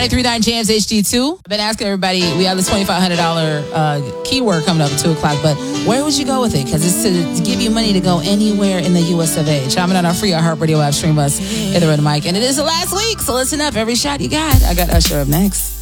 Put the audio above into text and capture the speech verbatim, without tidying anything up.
ninety-three point nine Jams H D two. I've been asking everybody, we have this twenty-five hundred dollars uh, keyword coming up at two o'clock, but where would you go with it? Because it's to, to give you money to go anywhere in the U S of A. Chime in on our free iHeartRadio app, stream us, hit the red mic. And it is the last week, so listen up. Every shot you got. I got Usher up next.